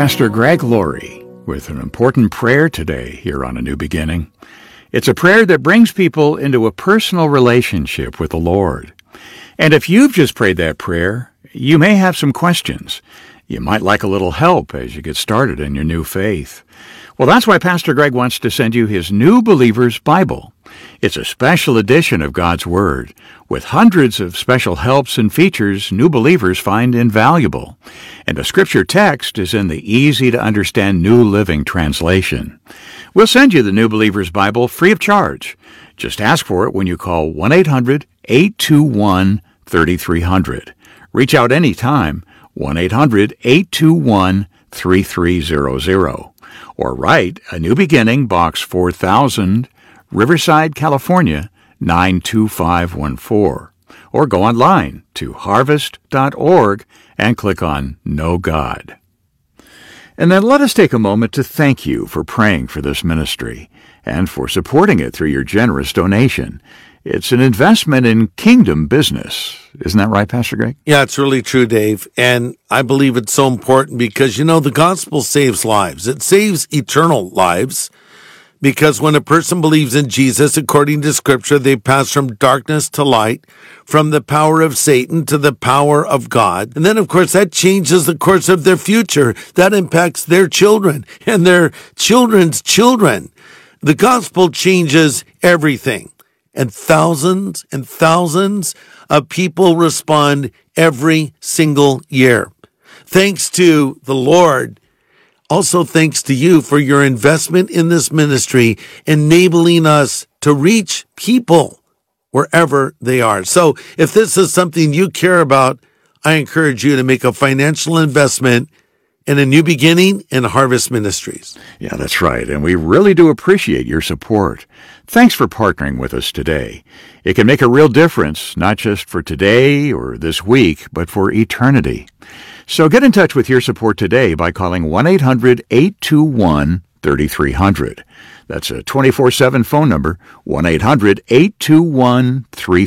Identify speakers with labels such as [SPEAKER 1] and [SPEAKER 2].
[SPEAKER 1] Pastor Greg Laurie with an important prayer today here on A New Beginning. It's a prayer that brings people into a personal relationship with the Lord. And if you've just prayed that prayer, you may have some questions. You might like a little help as you get started in your new faith. Well, that's why Pastor Greg wants to send you his New Believer's Bible. It's a special edition of God's Word, with hundreds of special helps and features new believers find invaluable. And the scripture text is in the easy-to-understand New Living Translation. We'll send you the New Believer's Bible free of charge. Just ask for it when you call 1-800-821-3300. Reach out anytime, 1-800-821-3300. Or write A New Beginning, Box 4000, Riverside, California, 92514. Or go online to harvest.org and click on Know God. And then let us take a moment to thank you for praying for this ministry and for supporting it through your generous donation. It's an investment in kingdom business. Isn't that right, Pastor Greg?
[SPEAKER 2] Yeah, it's really true, Dave. And I believe it's so important because, the gospel saves lives. It saves eternal lives because when a person believes in Jesus, according to Scripture, they pass from darkness to light, from the power of Satan to the power of God. And then, of course, that changes the course of their future. That impacts their children and their children's children. The gospel changes everything. And thousands of people respond every single year. Thanks to the Lord. Also thanks to you for your investment in this ministry, enabling us to reach people wherever they are. So if this is something you care about, I encourage you to make a financial investment in A New Beginning and Harvest Ministries.
[SPEAKER 1] Yeah, that's right. And we really do appreciate your support. Thanks for partnering with us today. It can make a real difference, not just for today or this week, but for eternity. So get in touch with your support today by calling 1-800-821-3300. That's a 24/7 phone number, 1-800-821-3300.